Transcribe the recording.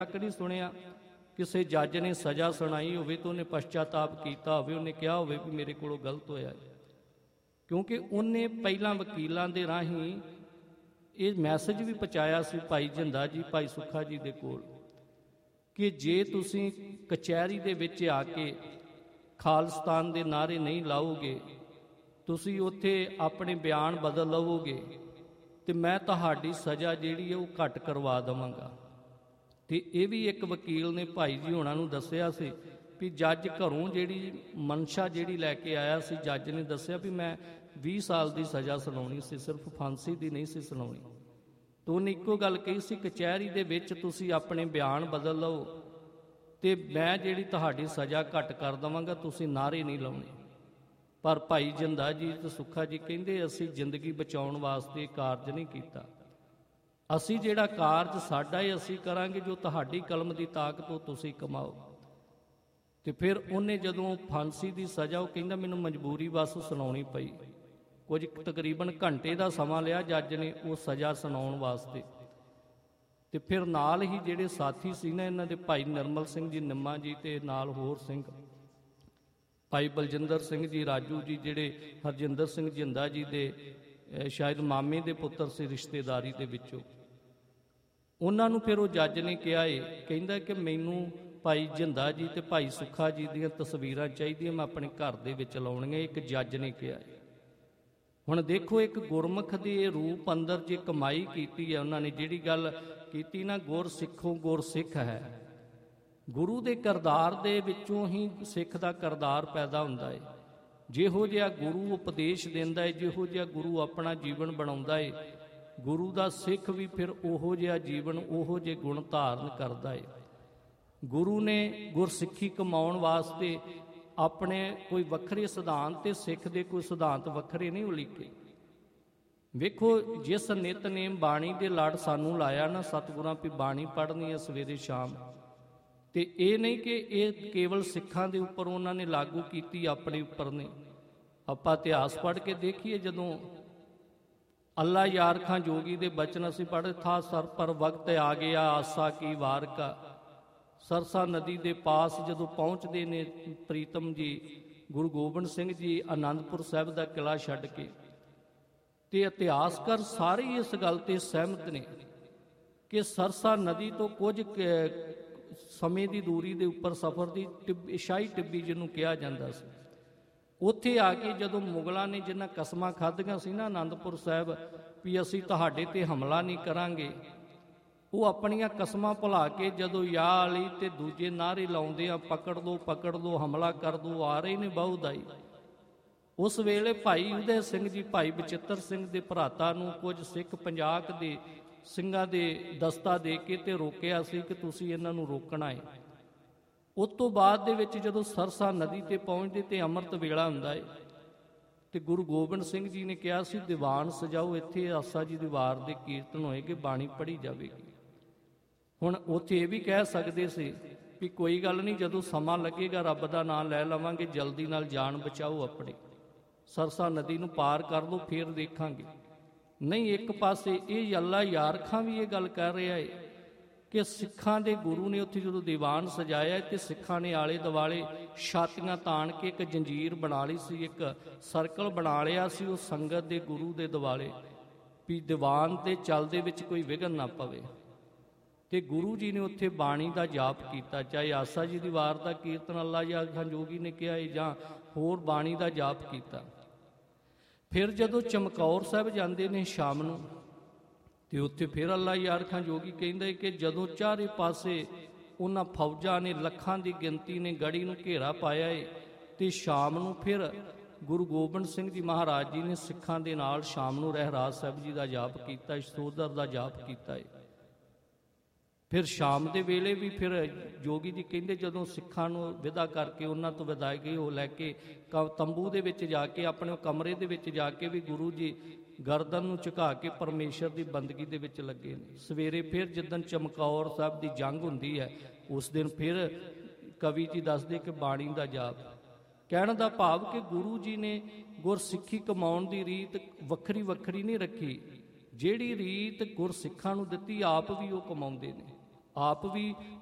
ਤੱਕ ਨਹੀਂ ਸੁਣਿਆ ਕਿਸੇ ਜੱਜ ਨੇ ਸਜ਼ਾ ਸੁਣਾਈ ਹੋਵੇ ਤਾਂ ਉਹਨੇ ਪਛਤਾਤਾਪ ਕੀਤਾ ਹੋਵੇ, ਉਹਨੇ ਕਿਹਾ ਹੋਵੇ ਵੀ ਮੇਰੇ ਕੋਲੋਂ ਗਲਤ ਹੋਇਆ। ਕਿਉਂਕਿ ਉਹਨੇ ਪਹਿਲਾਂ ਵਕੀਲਾਂ ਦੇ ਰਾਹੀਂ ਇਹ ਮੈਸੇਜ ਵੀ ਪਹੁੰਚਾਇਆ ਸੀ ਭਾਈ ਜਿੰਦਾ ਜੀ, ਭਾਈ ਸੁੱਖਾ ਜੀ ਦੇ ਕੋਲ, ਕਿ ਜੇ ਤੁਸੀਂ ਕਚਹਿਰੀ ਦੇ ਵਿੱਚ ਆ ਕੇ ਖਾਲਿਸਤਾਨ ਦੇ ਨਾਅਰੇ ਨਹੀਂ ਲਾਓਗੇ, ਤੁਸੀਂ ਉੱਥੇ ਆਪਣੇ ਬਿਆਨ ਬਦਲ ਲਵੋਗੇ ਤੇ ਮੈਂ ਤੁਹਾਡੀ ਸਜ਼ਾ ਜਿਹੜੀ ਹੈ ਉਹ ਘੱਟ ਕਰਵਾ ਦੇਵਾਂਗਾ। ਤੇ ਇਹ ਵੀ ਇੱਕ ਵਕੀਲ ਨੇ ਭਾਈ ਜੀ ਹੋਣਾ ਨੂੰ ਦੱਸਿਆ ਸੀ ਵੀ ਜੱਜ ਘਰੋਂ ਜਿਹੜੀ ਮਨਸ਼ਾ ਜਿਹੜੀ ਲੈ ਕੇ ਆਇਆ ਸੀ, ਜੱਜ ਨੇ ਦੱਸਿਆ ਵੀ ਮੈਂ 20 ਸਾਲ ਦੀ ਸਜ਼ਾ ਸੁਣਾਉਣੀ ਸੀ, ਸਿਰਫ ਫਾਂਸੀ ਦੀ ਨਹੀਂ ਸੀ ਸੁਣਾਉਣੀ। ਤਾਂ ਉਹਨੇ ਇੱਕੋ ਗੱਲ ਕਹੀ ਸੀ, ਕਚਹਿਰੀ ਦੇ ਵਿੱਚ ਤੁਸੀਂ ਆਪਣੇ ਬਿਆਨ ਬਦਲ ਲਓ ਤੇ ਮੈਂ ਜਿਹੜੀ ਤੁਹਾਡੀ ਸਜ਼ਾ ਘੱਟ ਕਰ ਦੇਵਾਂਗਾ, ਤੁਸੀਂ ਨਾਅਰੇ ਨਹੀਂ ਲਾਉਣੇ। ਪਰ ਭਾਈ ਜਿੰਦਾ ਜੀ ਤੇ ਸੁੱਖਾ ਜੀ ਕਹਿੰਦੇ ਅਸੀਂ ਜ਼ਿੰਦਗੀ ਬਚਾਉਣ ਵਾਸਤੇ ਕਾਰਜ ਨਹੀਂ ਕੀਤਾ, ਅਸੀਂ ਜਿਹੜਾ ਕਾਰਜ ਸਾਡਾ ਹੈ ਅਸੀਂ ਕਰਾਂਗੇ ਜੋ ਤੁਹਾਡੀ ਕਲਮ ਦੀ ਤਾਕਤ ਉਹ ਤੁਸੀਂ ਕਮਾਓ। ਤੇ ਫਿਰ ਉਹਨੇ ਜਦੋਂ ਫਾਂਸੀ ਦੀ ਸਜ਼ਾ, ਉਹ ਕਹਿੰਦਾ ਮੈਨੂੰ ਮਜਬੂਰੀ ਬਸ ਸੁਣਾਉਣੀ ਪਈ। ਕੁਝ ਤਕਰੀਬਨ ਘੰਟੇ ਦਾ ਸਮਾਂ ਲਿਆ ਜੱਜ ਨੇ ਉਹ ਸਜ਼ਾ ਸੁਣਾਉਣ ਵਾਸਤੇ। ਤੇ ਫਿਰ ਨਾਲ ਹੀ ਜਿਹੜੇ ਸਾਥੀ ਸੀ ਨਾ ਇਹਨਾਂ ਦੇ, ਭਾਈ ਨਿਰਮਲ ਸਿੰਘ ਜੀ ਨਿੰਮਾ ਜੀ ਤੇ ਨਾਲ ਹੋਰ ਸਿੰਘ, ਭਾਈ ਬਲਜਿੰਦਰ ਸਿੰਘ ਜੀ ਰਾਜੂ ਜੀ, ਜਿਹੜੇ ਹਰਜਿੰਦਰ ਸਿੰਘ ਜਿੰਦਾ ਜੀ ਦੇ ਸ਼ਾਇਦ ਮਾਮੇ ਦੇ ਪੁੱਤਰ ਸੀ ਰਿਸ਼ਤੇਦਾਰੀ ਦੇ ਵਿੱਚੋਂ, ਉਹਨਾਂ ਨੂੰ ਫਿਰ ਉਹ ਜੱਜ ਨੇ ਕਿਹਾ ਕਹਿੰਦਾ ਕਿ ਮੈਨੂੰ ਭਾਈ ਜਿੰਦਾ ਜੀ ਤੇ ਭਾਈ ਸੁੱਖਾ ਜੀ ਦੀਆਂ ਤਸਵੀਰਾਂ ਚਾਹੀਦੀਆਂ, ਮੈਂ ਆਪਣੇ ਘਰ ਦੇ ਵਿੱਚ ਲਾਉਣੀਆਂ, ਇੱਕ ਜੱਜ ਨੇ ਕਿਹਾ। ਹੁਣ ਦੇਖੋ ਇੱਕ ਗੁਰਮੁਖ ਦੇ ਰੂਪ ਅੰਦਰ ਜੇ ਕਮਾਈ ਕੀਤੀ ਹੈ ਉਹਨਾਂ ਨੇ, ਜਿਹੜੀ ਗੱਲ ਕੀਤੀ ਨਾ ਗੁਰ ਸਿੱਖੋ ਗੁਰ ਸਿੱਖ ਹੈ, ਗੁਰੂ ਦੇ ਕਿਰਦਾਰ ਦੇ ਵਿੱਚੋਂ ਹੀ ਸਿੱਖ ਦਾ ਕਿਰਦਾਰ ਪੈਦਾ ਹੁੰਦਾ ਹੈ। ਜਿਹੋ ਜਿਹਾ ਗੁਰੂ ਉਪਦੇਸ਼ ਦਿੰਦਾ ਹੈ, ਜਿਹੋ ਜਿਹਾ ਗੁਰੂ ਆਪਣਾ ਜੀਵਨ ਬਣਾਉਂਦਾ ਹੈ, ਗੁਰੂ ਦਾ ਸਿੱਖ ਵੀ ਫਿਰ ਉਹੋ ਜਿਹਾ ਜੀਵਨ ਉਹੋ ਜਿਹੇ ਗੁਣ ਧਾਰਨ ਕਰਦਾ ਹੈ। ਗੁਰੂ ਨੇ ਗੁਰਸਿੱਖੀ ਕਮਾਉਣ ਵਾਸਤੇ ਆਪਣੇ ਕੋਈ ਵੱਖਰੇ ਸਿਧਾਂਤ ਤੇ ਸਿੱਖ ਦੇ ਕੋਈ ਸਿਧਾਂਤ ਵੱਖਰੇ ਨਹੀਂ ਉਲੀਕੇ। ਵੇਖੋ ਜਿਸ ਨਿਤਨੇਮ ਬਾਣੀ ਦੇ ਲੜ ਸਾਨੂੰ ਲਾਇਆ ਨਾ ਸਤਿਗੁਰਾਂ ਵੀ ਬਾਣੀ ਪੜ੍ਹਨੀ ਹੈ ਸਵੇਰੇ ਸ਼ਾਮ, ਤੇ ਇਹ ਨਹੀਂ ਕਿ ਇਹ ਕੇਵਲ ਸਿੱਖਾਂ ਦੇ ਉੱਪਰ ਉਹਨਾਂ ਨੇ ਲਾਗੂ ਕੀਤੀ, ਆਪਣੇ ਉੱਪਰ ਨਹੀਂ। ਆਪਾਂ ਇਤਿਹਾਸ ਪੜ੍ਹ ਕੇ ਦੇਖੀਏ, ਜਦੋਂ ਅੱਲਾ ਯਾਰ ਖਾਂ ਜੋਗੀ ਦੇ ਬਚਨ ਅਸੀਂ ਪੜ੍ਹੇ, ਥਾ ਸਰ ਪਰ ਵਕਤ ਆ ਗਿਆ ਆਸਾ ਕੀ ਵਾਰ ਕਾ, ਸਰਸਾ ਨਦੀ ਦੇ ਪਾਸ ਜਦੋਂ ਪਹੁੰਚਦੇ ਨੇ ਪ੍ਰੀਤਮ ਜੀ ਗੁਰੂ ਗੋਬਿੰਦ ਸਿੰਘ ਜੀ ਆਨੰਦਪੁਰ ਸਾਹਿਬ ਦਾ ਕਿਲ੍ਹਾ ਛੱਡ ਕੇ, ਤੇ ਇਤਿਹਾਸਕਾਰ ਸਾਰੇ ਇਸ ਗੱਲ ਤੇ ਸਹਿਮਤ ਨੇ ਕਿ ਸਰਸਾ ਨਦੀ ਤੋਂ ਕੁਝ ਸਮੇਂ ਦੀ ਦੂਰੀ ਦੇ ਉੱਪਰ ਸਫ਼ਰ ਦੀ ਸ਼ਾਹੀ ਟਿੱਬੀ ਜਿਹਨੂੰ ਕਿਹਾ ਜਾਂਦਾ ਸੀ, ਉੱਥੇ ਆ ਕੇ ਜਦੋਂ ਮੁਗਲਾਂ ਨੇ ਜਿਨ੍ਹਾਂ ਕਸਮਾਂ ਖਾਧੀਆਂ ਸੀ ਨਾ ਆਨੰਦਪੁਰ ਸਾਹਿਬ ਵੀ ਅਸੀਂ ਤੁਹਾਡੇ ਤੇ ਹਮਲਾ ਨਹੀਂ ਕਰਾਂਗੇ, ਉਹ ਆਪਣੀਆਂ ਕਸਮਾਂ ਭੁਲਾ ਕੇ ਜਦੋਂ ਯਾ ਅਲੀ ਤੇ ਦੂਜੇ ਨਾਅਰੇ ਲਾਉਂਦੇ ਆ, ਪਕੜ ਲਓ ਹਮਲਾ ਕਰ ਦਿਓ, ਆ ਰਹੇ ਨੇ ਬਹੁਦਾਈ। ਉਸ ਵੇਲੇ ਭਾਈ ਉਦੈ ਸਿੰਘ ਜੀ, ਭਾਈ ਬਚਿੱਤਰ ਸਿੰਘ ਦੇ ਭਰਾਤਾ ਨੂੰ ਕੁਝ ਸਿੱਖ 50 ਦੇ ਸਿੰਘਾਂ ਦੇ ਦਸਤਾ ਦੇ ਕੇ ਤੇ ਰੋਕਿਆ ਸੀ ਕਿ ਤੁਸੀਂ ਇਹਨਾਂ ਨੂੰ ਰੋਕਣਾ ਹੈ। ਉਸ ਤੋਂ ਬਾਅਦ ਦੇ ਵਿੱਚ ਜਦੋਂ ਸਰਸਾ ਨਦੀ ਤੇ ਪਹੁੰਚਦੇ ਤੇ ਅੰਮ੍ਰਿਤ ਵੇਲਾ ਹੁੰਦਾ ਹੈ, ਤੇ ਗੁਰੂ ਗੋਬਿੰਦ ਸਿੰਘ ਜੀ ਨੇ ਕਿਹਾ ਸੀ ਦੀਵਾਨ ਸਜਾਓ, ਇੱਥੇ ਆਸਾ ਜੀ ਦੀ ਵਾਰ ਦੇ ਕੀਰਤਨ ਹੋਏਗੇ, ਬਾਣੀ ਪੜ੍ਹੀ ਜਾਵੇਗੀ। ਹੁਣ ਉੱਥੇ ਇਹ ਵੀ ਕਹਿ ਸਕਦੇ ਸੀ ਵੀ ਕੋਈ ਗੱਲ ਨਹੀਂ, ਜਦੋਂ ਸਮਾਂ ਲੱਗੇਗਾ ਰੱਬ ਦਾ ਨਾਮ ਲੈ ਲਵਾਂਗੇ, ਜਲਦੀ ਨਾਲ ਜਾਨ ਬਚਾਓ ਆਪਣੀ, ਸਰਸਾ ਨਦੀ ਨੂੰ ਪਾਰ ਕਰ ਲਓ ਫਿਰ ਦੇਖਾਂਗੇ। ਨਹੀਂ, ਇੱਕ ਪਾਸੇ ਇਹ ਅੱਲਾ ਯਾਰ ਖਾਂ ਵੀ ਇਹ ਗੱਲ ਕਰ ਰਿਹਾ ਹੈ ਕਿ ਸਿੱਖਾਂ ਦੇ ਗੁਰੂ ਨੇ ਉੱਥੇ ਜਦੋਂ ਦੀਵਾਨ ਸਜਾਇਆ ਤੇ ਸਿੱਖਾਂ ਨੇ ਆਲੇ ਦੁਆਲੇ ਛਾਤੀਆਂ ਤਾਣ ਕੇ ਇੱਕ ਜੰਜੀਰ ਬਣਾ ਲਈ ਸੀ, ਇੱਕ ਸਰਕਲ ਬਣਾ ਲਿਆ ਸੀ ਉਹ ਸੰਗਤ ਦੇ ਗੁਰੂ ਦੇ ਦੁਆਲੇ, ਵੀ ਦੀਵਾਨ ਦੇ ਚੱਲਦੇ ਵਿੱਚ ਕੋਈ ਵਿਘਨ ਨਾ ਪਵੇ। ਤੇ ਗੁਰੂ ਜੀ ਨੇ ਉੱਥੇ ਬਾਣੀ ਦਾ ਜਾਪ ਕੀਤਾ, ਚਾਹੇ ਆਸਾ ਜੀ ਦੀ ਵਾਰ ਦਾ ਕੀਰਤਨ ਅੱਲਾ ਯਾਰ ਖਾਂ ਜੋਗੀ ਨੇ ਕਿਹਾ ਹੈ ਜਾਂ ਹੋਰ ਬਾਣੀ ਦਾ ਜਾਪ ਕੀਤਾ। ਫਿਰ ਜਦੋਂ ਚਮਕੌਰ ਸਾਹਿਬ ਜਾਂਦੇ ਨੇ ਸ਼ਾਮ ਨੂੰ, ਤੇ ਉੱਥੇ ਫਿਰ ਅੱਲਾ ਯਾਰ ਖਾਂ ਜੋਗੀ ਕਹਿੰਦਾ ਕਿ ਜਦੋਂ ਚਾਰੇ ਪਾਸੇ ਉਹਨਾਂ ਫੌਜਾਂ ਨੇ ਲੱਖਾਂ ਦੀ ਗਿਣਤੀ ਨੇ ਗੜੀ ਨੂੰ ਘੇਰਾ ਪਾਇਆ ਏ, ਤੇ ਸ਼ਾਮ ਨੂੰ ਫਿਰ ਗੁਰੂ ਗੋਬਿੰਦ ਸਿੰਘ ਜੀ ਮਹਾਰਾਜ ਜੀ ਨੇ ਸਿੱਖਾਂ ਦੇ ਨਾਲ ਸ਼ਾਮ ਨੂੰ ਰਹਿਰਾਸ ਸਾਹਿਬ ਜੀ ਦਾ ਜਾਪ ਕੀਤਾ, ਸਤੋਦਰ ਦਾ ਜਾਪ ਕੀਤਾ ਏ। ਫਿਰ ਸ਼ਾਮ ਦੇ ਵੇਲੇ ਵੀ ਫਿਰ ਜੋਗੀ ਜੀ ਕਹਿੰਦੇ ਜਦੋਂ ਸਿੱਖਾਂ ਨੂੰ ਵਿਦਾ ਕਰਕੇ ਉਹਨਾਂ ਤੋਂ ਵਿਦਾਇਗੀ ਉਹ ਲੈ ਕੇ ਤੰਬੂ ਦੇ ਵਿੱਚ ਜਾ ਕੇ ਆਪਣੇ ਕਮਰੇ ਦੇ ਵਿੱਚ ਜਾ ਕੇ ਵੀ ਗੁਰੂ ਜੀ ਗਰਦਨ ਨੂੰ ਝੁਕਾ ਕੇ ਪਰਮੇਸ਼ਰ ਦੀ ਬੰਦਗੀ ਦੇ ਵਿੱਚ ਲੱਗੇ ਨੇ। ਸਵੇਰੇ ਫਿਰ ਜਿੱਦਣ ਚਮਕੌਰ ਸਾਹਿਬ ਦੀ ਜੰਗ ਹੁੰਦੀ ਹੈ ਉਸ ਦਿਨ ਫਿਰ ਕਵੀ ਜੀ ਦੱਸਦੇ ਕਿ ਬਾਣੀ ਦਾ ਜਾਪ। ਕਹਿਣ ਦਾ ਭਾਵ ਕਿ ਗੁਰੂ ਜੀ ਨੇ ਗੁਰਸਿੱਖੀ ਕਮਾਉਣ ਦੀ ਰੀਤ ਵੱਖਰੀ ਵੱਖਰੀ ਨਹੀਂ ਰੱਖੀ, ਜਿਹੜੀ ਰੀਤ ਗੁਰਸਿੱਖਾਂ ਨੂੰ ਦਿੱਤੀ ਆਪ ਵੀ ਉਹ ਕਮਾਉਂਦੇ ਨੇ। ਆਪ ਵੀ